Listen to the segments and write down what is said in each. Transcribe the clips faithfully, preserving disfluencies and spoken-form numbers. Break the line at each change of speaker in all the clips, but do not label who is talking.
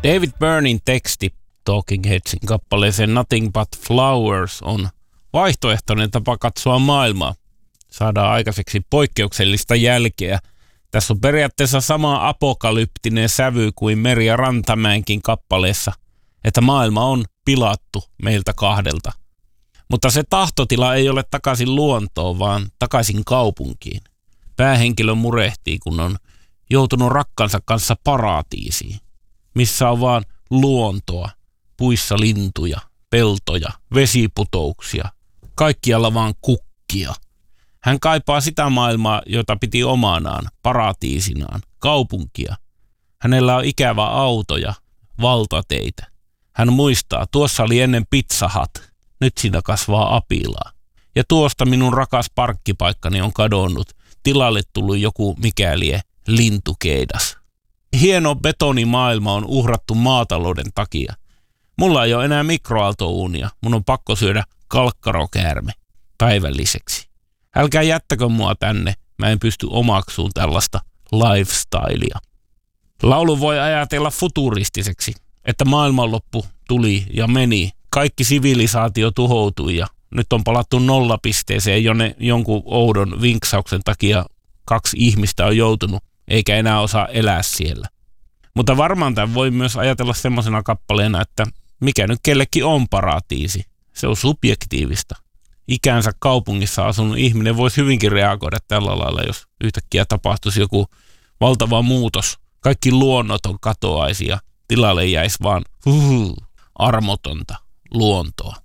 David Byrnein teksti Talking Headsin kappaleeseen Nothing But Flowers on vaihtoehtoinen tapa katsoa maailmaa. Saadaan aikaiseksi poikkeuksellista jälkeä. Tässä on periaatteessa sama apokalyptinen sävy kuin Merja Rantamäenkin kappaleessa, että maailma on pilattu meiltä kahdelta. Mutta se tahtotila ei ole takaisin luontoon, vaan takaisin kaupunkiin. Päähenkilö murehtii, kun on joutunut rakkansa kanssa paratiisiin, missä on vaan luontoa, puissa lintuja, peltoja, vesiputouksia, kaikkialla vaan kukkia. Hän kaipaa sitä maailmaa, jota piti omanaan, paratiisinaan, kaupunkia. Hänellä on ikävä auto ja valtateitä. Hän muistaa, tuossa oli ennen Pizza Hut, nyt siinä kasvaa apilaa. Ja tuosta minun rakas parkkipaikkani on kadonnut, tilalle tullut joku mikälie lintukeidas. Hieno betonimaailma on uhrattu maatalouden takia. Mulla ei ole enää mikroaaltouunia, mun on pakko syödä kalkkarokäärme päivälliseksi. Älkää jättäkö mua tänne, mä en pysty omaksuun tällaista lifestylea. Laulu voi ajatella futuristiseksi, että maailmanloppu tuli ja meni, kaikki sivilisaatio tuhoutui ja nyt on palattu nollapisteeseen, jonne jonkun oudon vinksauksen takia kaksi ihmistä on joutunut, eikä enää osaa elää siellä. Mutta varmaan tämän voi myös ajatella semmoisena kappaleena, että mikä nyt kellekin on paratiisi. Se on subjektiivista. Ikänsä kaupungissa asunut ihminen voisi hyvinkin reagoida tällä lailla, jos yhtäkkiä tapahtuisi joku valtava muutos. Kaikki luonnoton katoaisi ja tilalle jäisi vaan huhu, armotonta luontoa.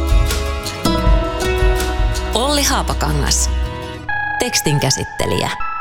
Olli Haapakangas, tekstin käsittelijä.